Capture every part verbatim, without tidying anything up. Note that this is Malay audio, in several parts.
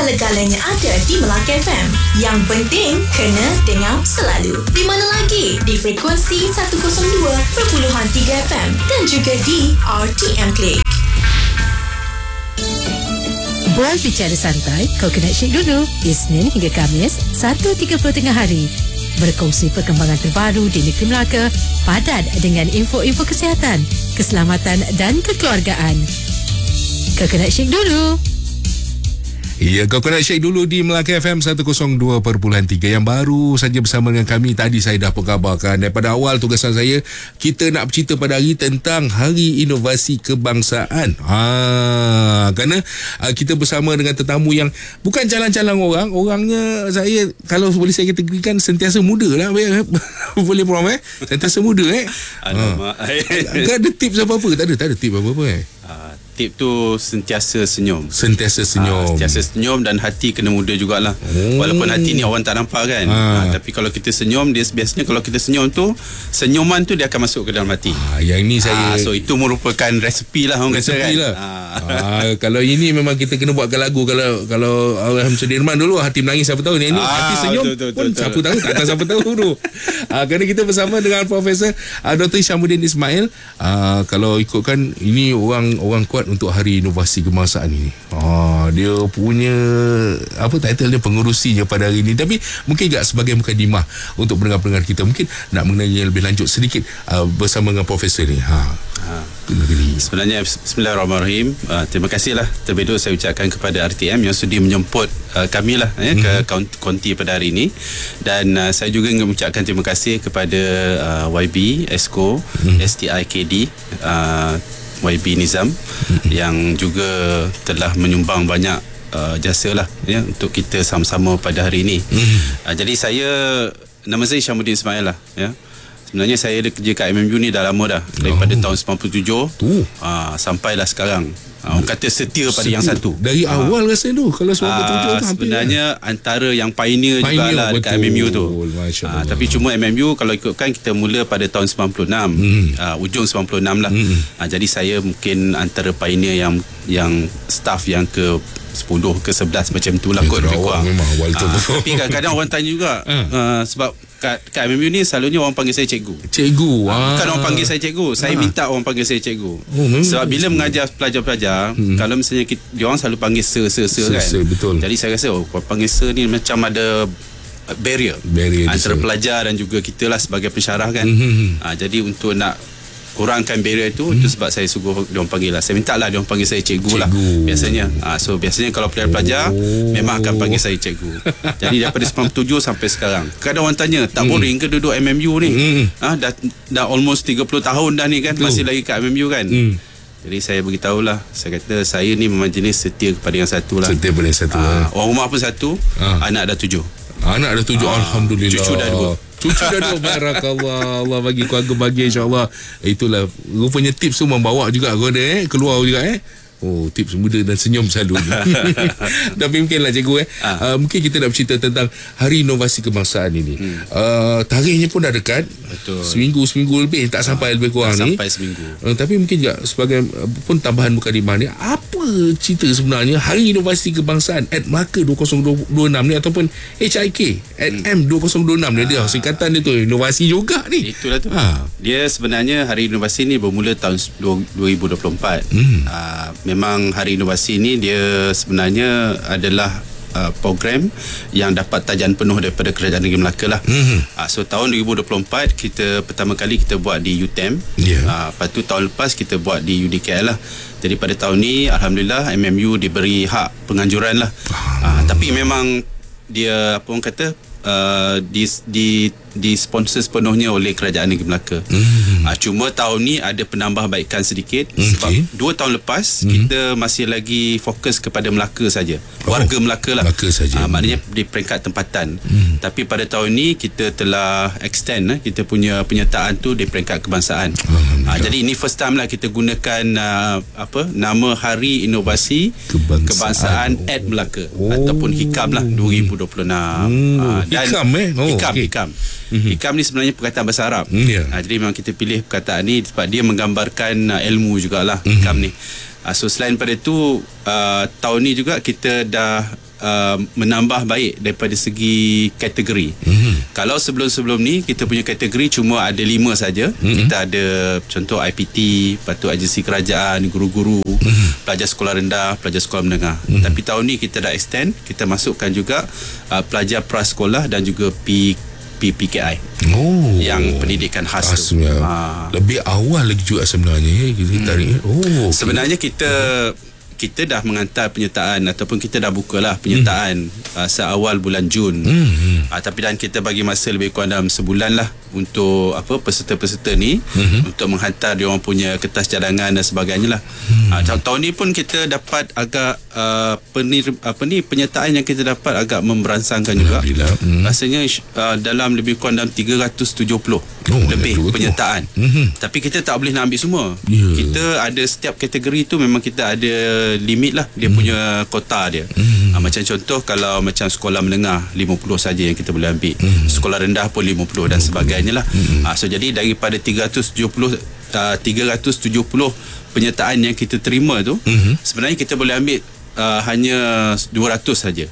Segala-galanya ada di Melaka F M. Yang penting, kena dengar selalu. Di mana lagi? Di frekuensi seratus dua perpuluhan tiga F M dan juga di R T M Click. Bual bicara santai, Coconut Shake dulu. Isnin hingga Khamis, satu tiga puluh tengah hari. Berkongsi perkembangan terbaru di negeri Melaka, padat dengan info-info kesihatan, keselamatan dan kekeluargaan. Coconut Shake dulu. Ya, Coconut Shake dulu di Melaka F M seratus dua perpuluhan tiga. Yang baru saja bersama dengan kami, tadi saya dah perkabarkan daripada awal tugasan saya, kita nak bercerita pada hari tentang Hari Inovasi Kebangsaan. Ha, kerana uh, kita bersama dengan tetamu yang bukan calang-calang orang. Orangnya saya, kalau boleh saya kategorikan, sentiasa muda lah. Boleh Prof eh? Sentiasa muda eh. Alamak. Ha. Tak ada tips apa-apa? Tak ada, tak ada tips apa-apa eh? Uh, tip tu sentiasa senyum. Sentiasa senyum. Uh, sentiasa senyum dan hati kena muda jugalah. Oh. Walaupun hati ni orang tak nampak kan. Ha. Uh, tapi kalau kita senyum, dia biasanya kalau kita senyum tu, senyuman tu dia akan masuk ke dalam hati. Ha, yang ni saya. Uh, so itu merupakan resepi lah orang kata kan. Lah. Ha. Ha, kalau ini memang kita kena buatkan lagu. Kalau kalau Alham Sudirman dulu hati menangis siapa tahu, ni, ni ha, hati senyum betul, betul, pun betul, siapa tahu, tak tahu siapa tahu tu. Ha, kerana kita bersama dengan Profesor uh, Doktor Hishamuddin Ismail. Uh, kalau ikutkan, ini orang orang kuat untuk Hari Inovasi Kebangsaan ini. Ha, dia punya apa title dia, pengerusinya pada hari ini. Tapi mungkin juga sebagai mukadimah untuk pendengar-pendengar kita, mungkin nak mengenai lebih lanjut sedikit uh, bersama dengan Profesor ni. Ha. Ha. Sebenarnya Bismillahirrahmanirrahim. Uh, terima kasihlah terlebih dahulu saya ucapkan kepada R T M yang sudi menjemput uh, kami lah eh, mm-hmm. ke konti pada hari ini. Dan uh, saya juga ingin mengucapkan terima kasih kepada uh, Y B, Esko, mm-hmm. S T I K D, uh, Y B Nizam, mm-hmm. yang juga telah menyumbang banyak uh, jasa lah ya, untuk kita sama-sama pada hari ini. Mm-hmm. Uh, jadi saya, nama saya Hishamuddin Ismail lah ya. Sebenarnya saya ada kerja kat M M U ni dah lama dah, daripada oh. tahun sembilan puluh tujuh uh. uh, sampailah sekarang. Uh, orang kata setia pada setia. yang satu. Dari uh. awal rasa tu, kalau sembilan puluh tujuh uh, tu sebenarnya ya. antara yang pioneer, pioneer jugalah dekat M M U tu. Uh, tapi cuma M M U kalau ikutkan kita mula pada tahun sembilan puluh enam, hmm. uh, ujung sembilan puluh enam lah. Hmm. Uh, jadi saya mungkin antara pioneer yang yang staff yang ke sepuluh ke sebelas macam tu lah kot lebih kurang. Memang awal tu. Uh, tapi kadang-kadang orang tanya juga uh. Uh, sebab kat, kat M M U ni selalunya orang panggil saya cikgu. Cikgu. Ah. Bukan orang panggil saya cikgu. Saya ah. minta orang panggil saya cikgu. Oh, sebab bila cikgu. mengajar pelajar-pelajar, hmm. kalau misalnya kita, dia orang selalu panggil sir, sir, sir, sir kan. Sir, betul. Jadi saya rasa oh, panggil sir ni macam ada barrier, barrier antara pelajar dan juga kita lah sebagai pensyarah kan. Hmm. Ah, jadi untuk nak kurangkan barrier itu, hmm. itu sebab saya suruh dia orang panggil lah. Saya minta lah dia orang panggil saya cikgu, cikgu. lah biasanya. Ha, so biasanya kalau pelajar-pelajar oh. memang akan panggil saya cikgu. Jadi daripada sembilan puluh tujuh sampai sekarang. Kadang orang tanya, tak hmm. boring ke duduk M M U ni? Hmm. Ha, dah, dah almost tiga puluh tahun dah ni kan, Betul. masih lagi kat M M U kan. Hmm. Jadi saya beritahulah, saya kata saya ni memang jenis setia kepada yang satu lah. Setia pada yang satu. Ha, orang rumah pun satu, ha. anak dah tujuh. Anak dah tujuh, ha. Alhamdulillah. Cucu dah dua. Cucu dah dua, barakallah. Allah bagi keluarga bahagia, insyaAllah. Itulah rupanya tips tu membawa juga kepada eh, keluar juga eh. Oh, tips muda dan senyum selalu. Tapi mungkinlah cikgu eh. Ha. Uh, mungkin kita nak bercerita tentang Hari Inovasi Kebangsaan ini. Hmm. Uh, tarikhnya pun dah dekat. Betul. Seminggu-seminggu lebih tak sampai ha. lebih kurang tak ni. Sampai seminggu. Uh, tapi mungkin juga sebagai uh, pun tambahan mukadimah ni, apa cerita sebenarnya Hari Inovasi Kebangsaan at Melaka dua ribu dua puluh enam ni, ataupun H I K at hmm. M dua ribu dua puluh enam ni, ha. dia singkatan dia tu inovasi juga ni. Itulah tu. Ha. Dia sebenarnya Hari Inovasi ni bermula tahun dua ribu dua puluh empat. Hmm. Uh, memang Hari Inovasi ni dia sebenarnya adalah uh, program yang dapat tajan penuh daripada Kerajaan Negeri Melaka lah. Mm-hmm. Uh, so tahun dua ribu dua puluh empat kita pertama kali kita buat di U T E M. Yeah. Uh, lepas tu tahun lepas kita buat di U D K L lah. Jadi pada tahun ni alhamdulillah M M U diberi hak penganjuran lah. Uh, tapi memang dia apa orang kata uh, di di di sponsor sepenuhnya oleh Kerajaan Negeri Melaka. Mm-hmm. Uh, cuma tahun ni ada penambahbaikan sedikit. Okay. Sebab dua tahun lepas mm-hmm. kita masih lagi fokus kepada Melaka saja. Oh, warga Melaka lah. Melaka saja. Uh, maknanya di peringkat tempatan. Mm. Tapi pada tahun ni kita telah extend eh, kita punya penyertaan tu di peringkat kebangsaan. Uh, jadi ini first time lah kita gunakan uh, apa nama Hari Inovasi Kebangsaan, Kebangsaan oh. at Melaka oh. ataupun HIKAM lah dua ribu dua puluh enam. Mm. Uh, dan HIKAM eh? Oh, HIKAM, okay. HIKAM. Mm-hmm. HIKAM ni sebenarnya perkataan bahasa Arab. Mm, yeah. ha, Jadi memang kita pilih perkataan ni sebab dia menggambarkan uh, ilmu jugalah. Mm-hmm. HIKAM ni. Uh, so selain pada itu uh, tahun ni juga kita dah uh, menambah baik daripada segi kategori. Mm-hmm. Kalau sebelum-sebelum ni kita punya kategori cuma ada lima saja. Mm-hmm. Kita ada contoh I P T, lepas tu agensi kerajaan, guru-guru, mm-hmm. pelajar sekolah rendah, pelajar sekolah menengah. Mm-hmm. Tapi tahun ni kita dah extend, kita masukkan juga uh, pelajar prasekolah dan juga P P P K I. Oh, yang pendidikan khas tu. Ha. Lebih awal lagi juga sebenarnya ya, kita tarik. Hmm. Oh, okay. Sebenarnya kita kita dah mengantar penyertaan ataupun kita dah bukalah penyertaan hmm. uh, seawal bulan Jun. Hmm. Uh, tapi dan kita bagi masa lebih kurang dalam sebulan lah untuk apa peserta-peserta ni hmm. untuk menghantar dia orang punya kertas cadangan dan sebagainya lah. Hmm. Uh, tahun ni pun kita dapat agak uh, penir, apa ni penyertaan yang kita dapat agak memberansangkan juga. Hmm. Rasanya uh, dalam lebih kurang dalam tiga ratus tujuh puluh oh, lebih betul, penyertaan. Hmm. Tapi kita tak boleh nak ambil semua. Yeah. Kita ada setiap kategori tu memang kita ada limit lah dia hmm. punya kota dia. Hmm. Uh, macam contoh kalau macam sekolah menengah lima puluh saja yang kita boleh ambil. Hmm. Sekolah rendah pun lima puluh dan sebagainya lah. Hmm. Uh, so jadi daripada tiga ratus tujuh puluh uh, tiga ratus tujuh puluh penyertaan yang kita terima tu hmm. sebenarnya kita boleh ambil uh, hanya dua ratus saja.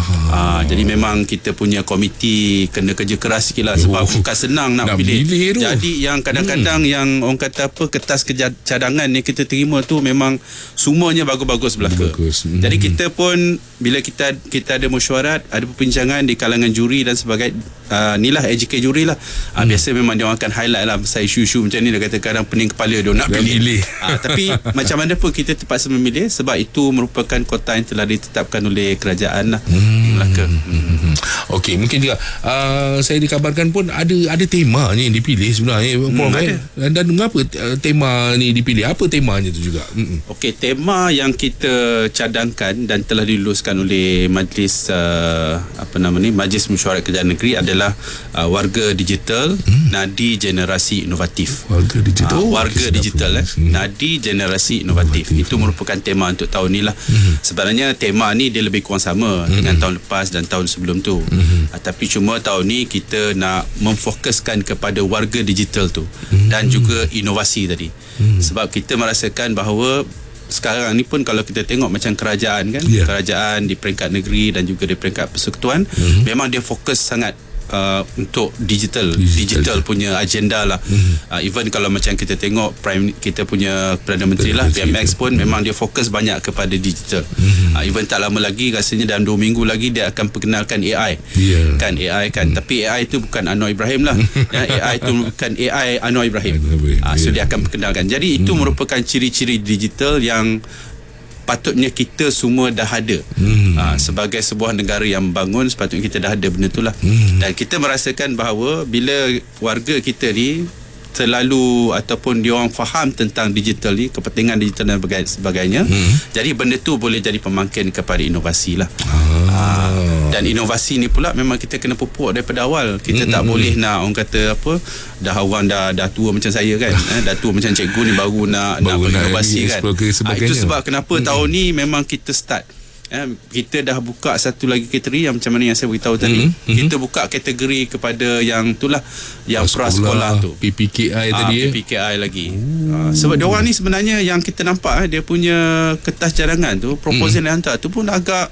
Uh, jadi memang kita punya komiti kena kerja keras sikit lah sebab oh, bukan senang nak, nak pilih, pilih jadi yang kadang-kadang hmm. yang orang kata apa kertas cadangan yang kita terima tu memang semuanya bagus-bagus belaka. Bagus. Hmm. Jadi kita pun bila kita kita ada mesyuarat, ada perbincangan di kalangan juri dan sebagainya, uh, ni lah A J K juri lah. Uh, hmm. Biasa memang dia orang akan highlight lah pasal isu-isu macam ni, dia kata kadang pening kepala dia nak pilih, pilih. Uh, tapi macam mana pun kita terpaksa memilih sebab itu merupakan kota yang telah ditetapkan oleh kerajaan lah. Hmm. Melaka. Hmm. Okey, mungkin juga uh, saya dikabarkan pun ada ada tema ni yang dipilih sebenarnya. Hmm, Prof, eh? Dan mengapa uh, tema ni dipilih? Apa temanya tu juga? Hmm. Okey, tema yang kita cadangkan dan telah diluluskan oleh Majlis uh, apa nama ni Majlis Mesyuarat Kerajaan Negeri adalah uh, warga digital, hmm. nadi generasi inovatif. Warga digital. Uh, warga okay, digital eh. Hmm. Nadi generasi inovatif. inovatif. Itu merupakan tema untuk tahun ni lah. Hmm. Sebenarnya tema ni dia lebih kurang sama hmm. dengan tahun lepas dan tahun sebelum tu. Hmm. Uh, tapi cuma tahun ni kita nak memfokuskan kepada warga digital tu hmm. dan juga inovasi tadi. Hmm. Sebab kita merasakan bahawa sekarang ni pun kalau kita tengok macam kerajaan kan, yeah. kerajaan di peringkat negeri dan juga di peringkat persekutuan, mm-hmm. memang dia fokus sangat uh, untuk digital, digital digital punya agenda lah. Mm-hmm. Uh, even kalau macam kita tengok prime kita punya Perdana Menteri lah, B M X pun mm-hmm. memang dia fokus banyak kepada digital. Mm-hmm. Uh, even tak lama lagi, rasanya dalam dua minggu lagi dia akan perkenalkan A I. Yeah. Kan A I kan, mm-hmm. tapi A I tu bukan Anwar Ibrahim lah. ya, A I tu bukan A I Anwar Ibrahim. Uh, so yeah. dia akan perkenalkan. Jadi itu mm-hmm. merupakan ciri-ciri digital yang patutnya kita semua dah ada. Hmm. Ha, sebagai sebuah negara yang bangun, sepatutnya kita dah ada benda tu lah. Hmm. Dan kita merasakan bahawa bila warga kita ni terlalu ataupun dia orang faham tentang digital ni, kepentingan digital dan sebagainya, hmm. jadi benda tu boleh jadi pemangkin kepada inovasi lah. Ah. Ha, dan inovasi ni pula memang kita kena pupuk daripada awal. Kita hmm. tak boleh nak orang kata apa, dah orang dah dah tua macam saya kan, eh, dah tua macam cikgu ni baru nak baru nak inovasi kan. Ha, itu sebab kenapa hmm. tahun ni memang kita start. Eh, kita dah buka satu lagi kategori yang macam mana yang saya beritahu tadi. Mm-hmm. Kita buka kategori kepada yang itulah yang prasekolah tu, P P K I ha, tadi. P P K I lagi. Ha, sebab dia orang ni sebenarnya yang kita nampak eh, dia punya kertas cadangan tu, proposal mm. yang hantar tu pun agak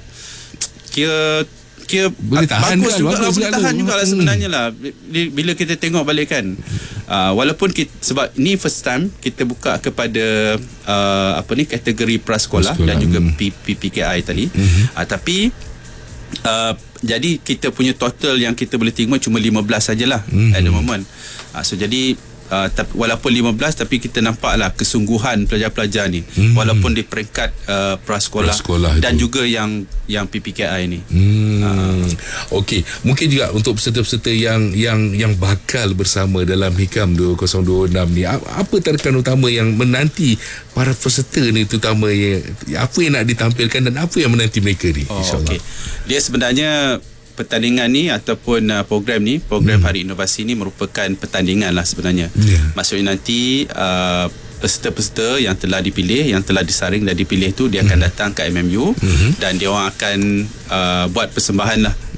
kira kira boleh tahan bagus kan, juga bagus lah, boleh tahan juga lah sebenarnya hmm. lah bila kita tengok balik kan. Uh, walaupun kita, sebab ni first time kita buka kepada uh, apa ni kategori prasekolah dan juga hmm. P P K I tadi. Hmm. Uh, tapi uh, jadi kita punya total yang kita boleh terima cuma lima belas sajalah hmm. at the moment. Uh, so jadi Uh, tapi, walaupun lima belas tapi kita nampaklah kesungguhan pelajar-pelajar ni hmm. walaupun di peringkat uh, prasekolah, prasekolah dan itu. Juga yang yang P P K I ni. Hmm. Uh. Okey, mungkin juga untuk peserta-peserta yang yang yang bakal bersama dalam Hikam dua ribu dua puluh enam ni, apa tarikan utama yang menanti para peserta ni, terutama yang, apa yang nak ditampilkan dan apa yang menanti mereka ni, oh, insya-Allah. Okay. Dia sebenarnya pertandingan ni ataupun uh, program ni, program hmm. Hari Inovasi ni merupakan pertandingan lah sebenarnya. Yeah. Maksudnya nanti uh, peserta-peserta yang telah dipilih, yang telah disaring dan dipilih tu, dia akan hmm. datang ke M M U hmm. dan dia orang akan uh, buat persembahan lah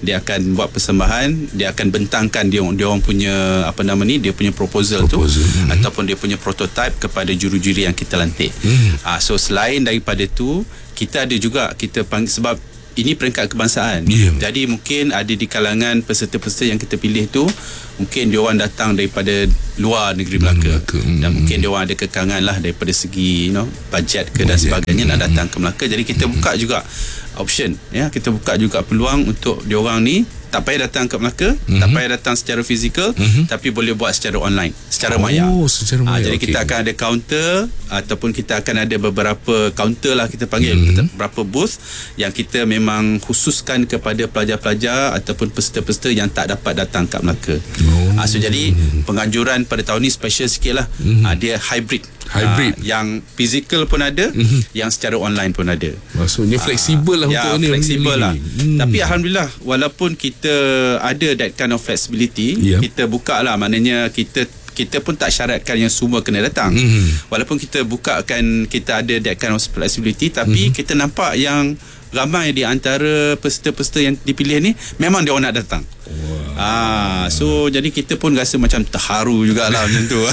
dia akan buat persembahan, dia akan bentangkan dia dia orang punya apa nama ni, dia punya proposal, proposal. tu Hmm. ataupun dia punya prototype kepada juru-juri yang kita lantik. Hmm. Uh, so selain daripada tu, kita ada juga kita panggil, sebab ini peringkat kebangsaan. Yeah. Jadi mungkin ada di kalangan peserta-peserta yang kita pilih tu, mungkin dia orang datang daripada luar negeri Melaka. Melaka. Dan Hmm. mungkin dia orang ada kekangan lah daripada segi, you know, bajet ke dan sebagainya, nak datang ke Melaka. Jadi kita buka juga option, ya, kita buka juga peluang untuk dia orang ni tak payah datang ke Melaka, mm-hmm. tak payah datang secara fizikal, mm-hmm. tapi boleh buat secara online, secara maya. Oh, secara maya. Ha, jadi okay. kita akan ada counter, ataupun kita akan ada beberapa counter lah kita panggil, mm-hmm. beberapa booth yang kita memang khususkan kepada pelajar-pelajar ataupun peserta-peserta yang tak dapat datang ke Melaka. Oh. Ha, so jadi penganjuran pada tahun ni special sikit lah. Mm-hmm. Ha, dia hybrid. Hybrid. Ha, yang fizikal pun ada, mm-hmm. yang secara online pun ada. Maksudnya fleksibel lah ya, untuk ni. Fleksibel lah. Hmm. Tapi alhamdulillah, walaupun kita ada that kind of flexibility, yeah. kita buka lah, maknanya kita kita pun tak syaratkan yang semua kena datang. Mm-hmm. Walaupun kita bukakan, kita ada that kind of flexibility, tapi mm-hmm. kita nampak yang ramai di antara peserta-peserta yang dipilih ni memang dia orang nak datang. Wow. Ah, so jadi kita pun rasa macam terharu jugalah macam tu.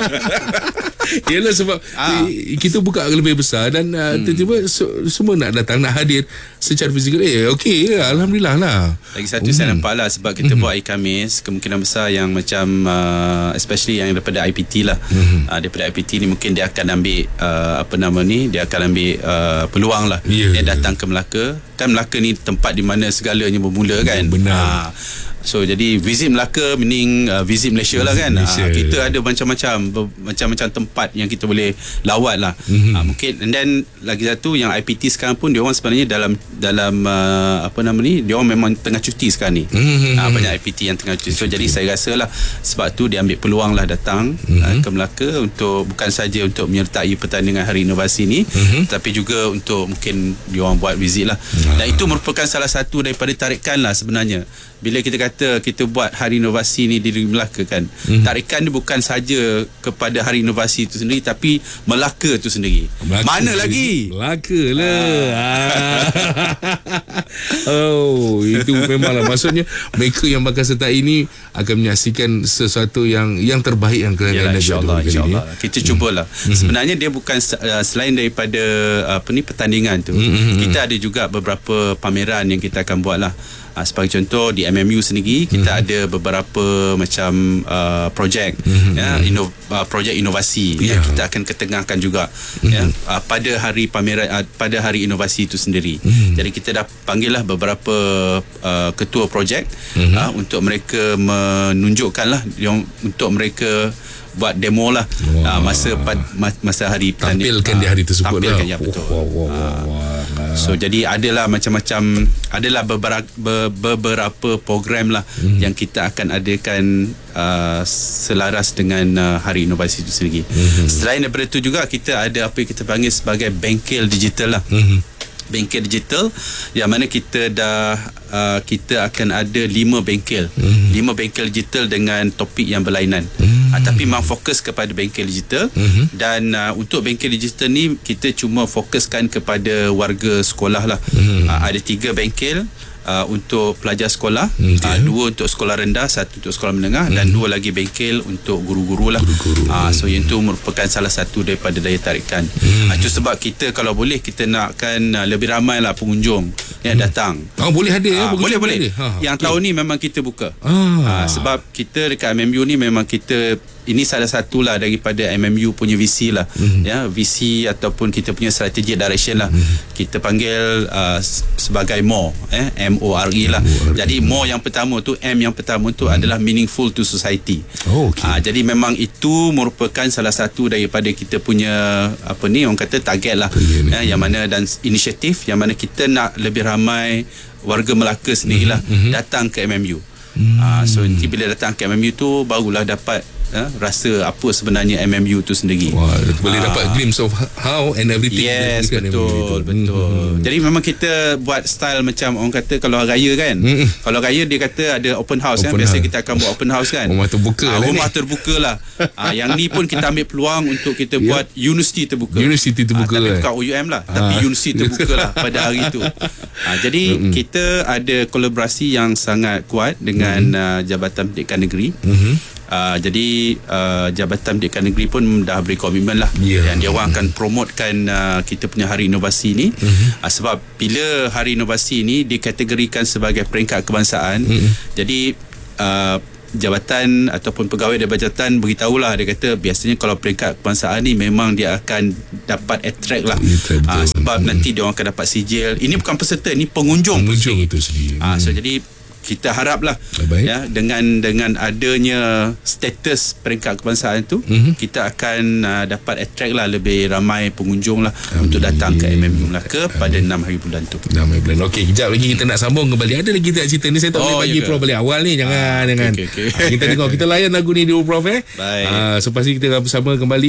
Yalah, sebab ah. kita buka lebih besar dan uh, hmm. tiba-tiba so, semua nak datang, nak hadir secara fizikal. Eh okey, alhamdulillah lah. Lagi satu hmm. saya nampak lah, sebab kita hmm. buat hari Khamis, kemungkinan besar yang macam uh, especially yang daripada I P T lah. Hmm. Uh, daripada I P T ni mungkin dia akan ambil uh, apa nama ni, dia akan ambil uh, peluang lah. Yeah. Dia datang ke Melaka. Kan Melaka ni tempat di mana segalanya bermula kan. Benar. Uh, So jadi visit Melaka meaning uh, visit Malaysia visit lah kan. Malaysia. Uh, kita ada macam-macam ber- macam-macam tempat yang kita boleh lawat lah. Mm-hmm. Uh, mungkin and then lagi satu yang I P T sekarang pun dia orang sebenarnya dalam dalam uh, apa nama ni, dia orang memang tengah cuti sekarang ni. Mm-hmm. Uh, banyak I P T yang tengah cuti. So cuti. Jadi saya rasa lah sebab tu dia ambil peluang lah datang mm-hmm. uh, ke Melaka untuk bukan saja untuk menyertai pertandingan Hari Inovasi ni, mm-hmm. tapi juga untuk mungkin dia orang buat visit lah. Mm-hmm. Dan itu merupakan salah satu daripada tarikan lah sebenarnya. Bila kita kata kita buat Hari Inovasi ni di Melaka kan, hmm. tarikan dia bukan saja kepada Hari Inovasi itu sendiri, tapi Melaka itu sendiri. Melaka Mana sendiri. lagi? Melaka lah. Ah. Oh, itu memanglah. Maksudnya mereka yang bakal sertai ini akan menyaksikan sesuatu yang yang terbaik yang kalian ada. InsyaAllah, insyaAllah. Kita hmm. cubalah. Hmm. Sebenarnya dia bukan uh, selain daripada apa ni pertandingan tu, hmm. kita ada juga beberapa pameran yang kita akan buat lah. Uh, sebagai contoh di M M U sendiri kita mm-hmm. ada beberapa macam uh, projek mm-hmm. ya, ino, uh, projek inovasi yeah. yang kita akan ketengahkan juga mm-hmm. ya, uh, pada hari pameran uh, pada hari inovasi itu sendiri. Mm-hmm. Jadi kita dah panggil lah beberapa uh, ketua projek mm-hmm. uh, untuk mereka menunjukkan lah yang untuk mereka buat demo lah wow. uh, masa pad, masa hari tampilkan uh, di hari tersebut tampilkan, lah. Ya, betul. Wow, wow, wow, uh, wow. So jadi adalah macam-macam, adalah beberapa beberapa program lah hmm. yang kita akan adakan uh, selaras dengan uh, Hari Inovasi itu sendiri. Hmm. Selain daripada itu juga kita ada apa yang kita panggil sebagai bengkel digital lah. Hmm. Bengkel digital yang mana kita dah uh, kita akan ada lima bengkel mm-hmm. lima bengkel digital dengan topik yang berlainan mm-hmm. uh, tapi memang fokus kepada bengkel digital mm-hmm. dan uh, untuk bengkel digital ni kita cuma fokuskan kepada warga sekolah lah. Mm-hmm. uh, ada tiga bengkel Uh, untuk pelajar sekolah, okay. uh, dua untuk sekolah rendah, satu untuk sekolah menengah mm. dan dua lagi bengkel untuk guru-guru lah. Guru-guru. Uh, so yang itu merupakan salah satu daripada daya tarikan. Mm. Uh, itu sebab kita kalau boleh kita nakkan uh, lebih ramai lah pengunjung yang mm. datang. Oh, boleh hadir ya? Uh, boleh boleh. Ha, yang okay. tahun ni memang kita buka. Ah. Uh, sebab kita dekat M M U ni memang kita ini salah satulah daripada M M U punya visi lah. Mm-hmm. Ya, visi ataupun kita punya strategic direction lah. Mm-hmm. Kita panggil uh, sebagai M O R, eh M O R E lah. M O R E. Jadi M O yang pertama tu, M yang pertama tu mm-hmm. adalah meaningful to society. Oh, okay. uh, jadi memang itu merupakan salah satu daripada kita punya apa ni orang kata target lah. Eh, yang mana dan inisiatif yang mana kita nak lebih ramai warga Melaka sendirilah mm-hmm. datang ke M M U. Mm-hmm. uh, so nanti bila datang ke M M U tu barulah dapat uh, rasa apa sebenarnya M M U tu sendiri. Wah, boleh Ah. dapat glimpse of how and everything. Yes, betul, betul. Jadi memang kita buat style macam orang kata kalau hari raya kan. Hmm. Kalau raya dia kata ada open house kan. Open Biasa house. kita akan buat open house kan. Rumah terbuka Ah, lah rumah ni. terbuka lah. Ah, yang ni pun kita ambil peluang untuk kita Ya. buat universiti terbuka. Universiti terbuka Ah, tapi lah. bukan O U M lah, tapi Ah. universiti terbuka lah pada hari tu. Ah, jadi Mm-mm. kita ada kolaborasi yang sangat kuat dengan uh, Jabatan Pendidikan Negeri. Mhm. Uh, jadi uh, Jabatan Pendidikan Negeri pun dah beri komitmen lah, Ya. dan dia orang akan promotekan uh, kita punya Hari Inovasi ni. Mhm. uh, sebab bila Hari Inovasi ni dikategorikan sebagai peringkat kebangsaan, Mhm. jadi uh, jabatan ataupun pegawai dari jabatan beritahulah, dia kata biasanya kalau peringkat kebangsaan ni memang dia akan dapat attract lah. Attract, uh, betul. sebab Mhm. nanti dia orang akan dapat sijil. Ini bukan peserta, ini pengunjung, Pengunjung itu sendiri. Ah, so jadi kita haraplah Baik. ya dengan dengan adanya status peringkat kebangsaan tu, Mhm. kita akan uh, dapat attract lah lebih ramai pengunjung lah untuk datang ke M M U Melaka pada enam hari bulan tu. Nama bulan. Okey, kejap lagi kita nak sambung kembali. Ada lagi tak cerita ni? Saya tak Oh, boleh bagi ya ke? Prof balik awal ni. Jangan, Ah, jangan. okey, okey, okey. Ah, kita tengok, kita layan lagu ni dulu Prof eh. Baik. Ah, selepas ni kita akan bersama kembali.